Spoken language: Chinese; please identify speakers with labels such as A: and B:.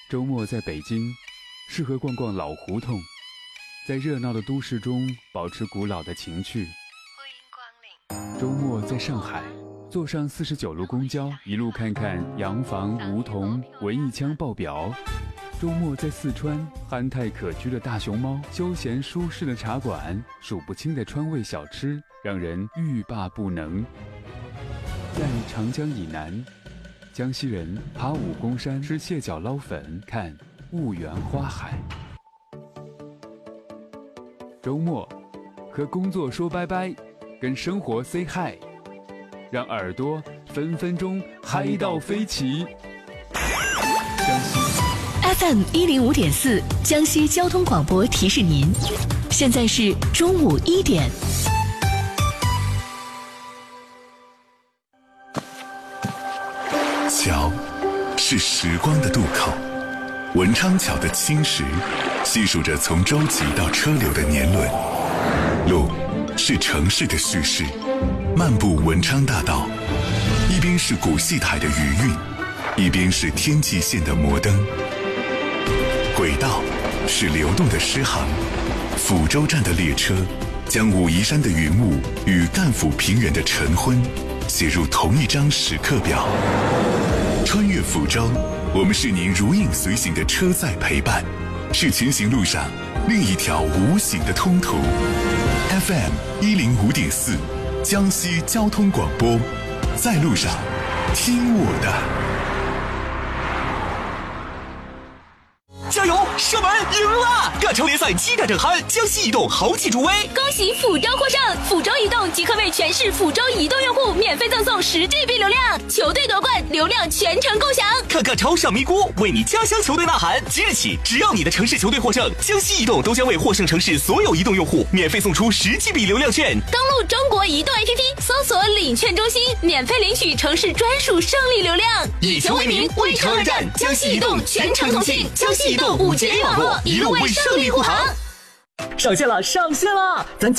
A: 周末在北京，适合逛逛老胡同，在热闹的都市中保持古老的情趣。周末在上海，坐上49路公交，一路看看洋房、梧桐、文艺腔爆表。周末在四川，憨态可掬的大熊猫，休闲舒适的茶馆，数不清的川味小吃，让人欲罢不能。在长江以南，江西人爬武功山，吃蟹脚捞粉，看婺源花海。周末和工作说拜拜，跟生活 say hi， 让耳朵分分钟嗨到飞起。江西
B: FM105.4 江西交通广播提示您，现在是中午1点。
C: 桥是时光的渡口，文昌桥的青石细数着从舟楫到车流的年轮。路是城市的叙事，漫步文昌大道，一边是古戏台的余韵，一边是天际线的摩登。轨道是流动的诗行，抚州站的列车将武夷山的云雾与赣抚平原的晨昏写入同一张时刻表。穿越抚州，我们是您如影随形的车载陪伴，是前行路上另一条无形的通途。FM105.4 江西交通广播，在路上听我的。
D: 加油！射门赢了！各球联赛7战正酣，江西移动豪气助威，
E: 恭喜抚州获胜！抚州移动即刻为全市抚州移动用户免费赠送10GB 流量，球队夺冠，流量全程共享。
D: 看看超上咪咕，为你家乡球队呐喊！即日起，只要你的城市球队获胜，江西移动都将为获胜城市所有移动用户免费送出10GB 流量券。
E: 登录中国移动 APP， 搜索领券中心，免费领取城市专属胜利流量。
D: 以球为名，为城而战，江西移动全程同信，江西移动5G 网络，一路为胜利护航。
F: 上线了！咱